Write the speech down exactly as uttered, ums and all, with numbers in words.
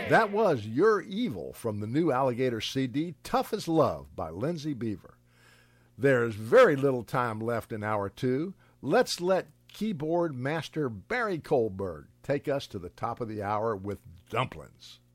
That was You're Evil from the new Alligator C D, Tough as Love by Lindsay Beaver. There's very little time left in hour two. Let's let keyboard master Barry Kohlberg take us to the top of the hour with Dumplings.